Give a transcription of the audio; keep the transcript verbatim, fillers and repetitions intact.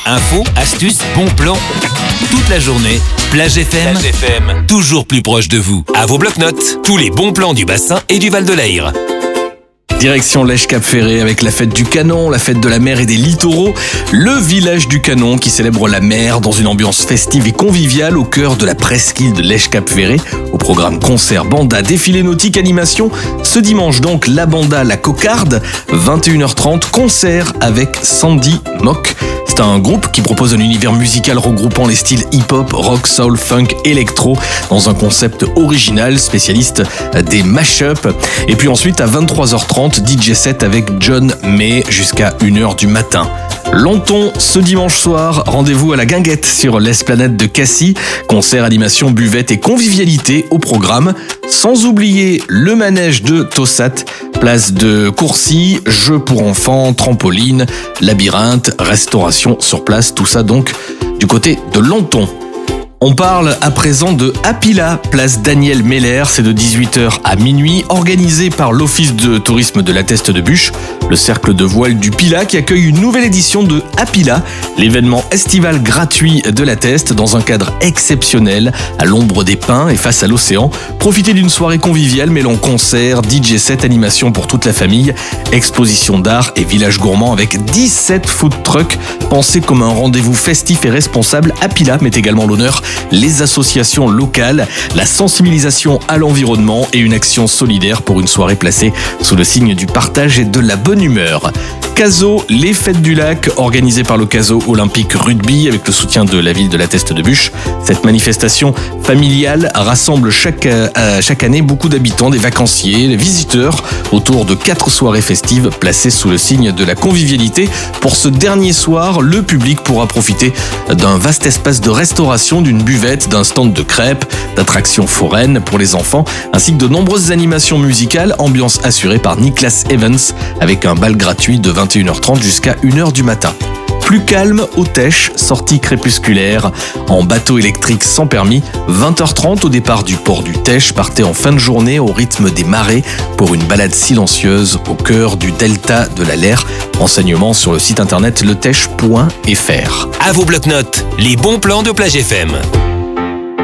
Infos, astuces, bons plans. Toute la journée, Plage F M, Plage F M, toujours plus proche de vous. À vos blocs-notes, tous les bons plans du bassin et du Val de l'Aïr. Direction Lèche-Cap-Ferré avec la fête du Canon, la fête de la mer et des littoraux. Le village du Canon qui célèbre la mer dans une ambiance festive et conviviale au cœur de la presqu'île de Lèche-Cap-Ferré. Au programme concert, banda, défilé nautique, animation. Ce dimanche donc, la banda La Cocarde, vingt et une heures trente, concert avec Sandy Mock. C'est un groupe qui propose un univers musical regroupant les styles hip-hop, rock, soul, funk, électro dans un concept original, spécialiste des mash-up. Et puis ensuite à vingt-trois heures trente, D J set avec John May jusqu'à une heure du matin. Longton, ce dimanche soir, rendez-vous à la Guinguette sur l'Esplanade de Cassis. Concert, animation, buvette et convivialité au programme. Sans oublier le manège de Tossat, place de Courcy, jeux pour enfants, trampoline, labyrinthe, restauration sur place. Tout ça donc du côté de Longton. On parle à présent de Apila, place Daniel Meller, c'est de dix-huit heures à minuit, organisé par l'Office de tourisme de la Teste de Buch, le cercle de voile du Pilat qui accueille une nouvelle édition de Apila, l'événement estival gratuit de la Teste dans un cadre exceptionnel, à l'ombre des pins et face à l'océan. Profitez d'une soirée conviviale mêlant concerts, D J set, animation pour toute la famille, exposition d'art et village gourmand avec dix-sept food trucks. Pensez comme un rendez-vous festif et responsable. Apila met également l'honneur les associations locales, la sensibilisation à l'environnement et une action solidaire pour une soirée placée sous le signe du partage et de la bonne humeur. Caso, les fêtes du lac, organisées par le Caso Olympique Rugby avec le soutien de la ville de la Teste de Buch. Cette manifestation familiale rassemble chaque, euh, chaque année beaucoup d'habitants, des vacanciers, des visiteurs autour de quatre soirées festives placées sous le signe de la convivialité. Pour ce dernier soir, le public pourra profiter d'un vaste espace de restauration, d'une buvette, d'un stand de crêpes, d'attractions foraines pour les enfants, ainsi que de nombreuses animations musicales, ambiance assurée par Nicholas Evans avec un bal gratuit de vingt et une heures trente jusqu'à une heure du matin. Plus calme au Tèche, sortie crépusculaire en bateau électrique sans permis, vingt heures trente au départ du port du Tèche, partez en fin de journée au rythme des marées pour une balade silencieuse au cœur du delta de la Leyre. Renseignements sur le site internet letèche point f r. À vos blocs-notes, les bons plans de Plage F M.